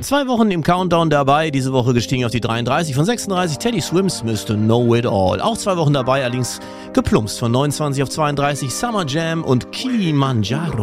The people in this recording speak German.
2 Wochen im Countdown dabei, diese Woche gestiegen auf die 33, von 36 Teddy Swims müsste Know It All. Auch 2 Wochen dabei, allerdings geplumpst von 29 auf 32 Summer Jam und Kilimanjaro.